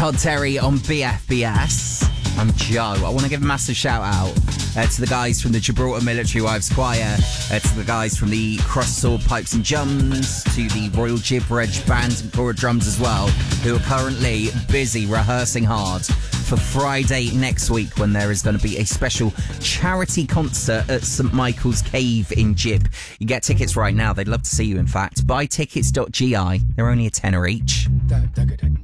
Todd Terry on BFBS. I'm Joe. I want to give a massive shout out to the guys from the Gibraltar Military Wives Choir, to the guys from the Cross Sword Pipes and Drums, to the Royal Gibridge Band and Chora Drums as well, who are currently busy rehearsing hard for Friday next week when there is going to be a special charity concert at St Michael's Cave in Gib. You get tickets right now. They'd love to see you, in fact. Buytickets.gi. They're only a tenner each.